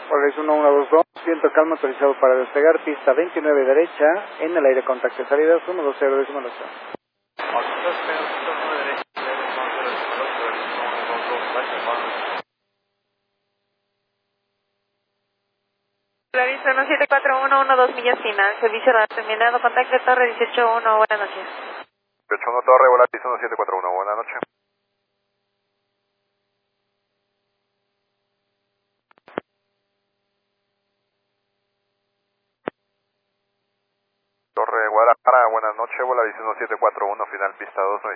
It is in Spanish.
Volaris 1122, viento calmo autorizado para despegar, pista 29 derecha, en el aire contacto de salida 120 décimo la zona. Volaris 174112 millas final, servicio radar terminado, contacto torre 181, buenas noches. 181 torre, Volaris 1741, buenas noches. Torre Guadalajara, buenas noches, Volaris 1741, final pista 2.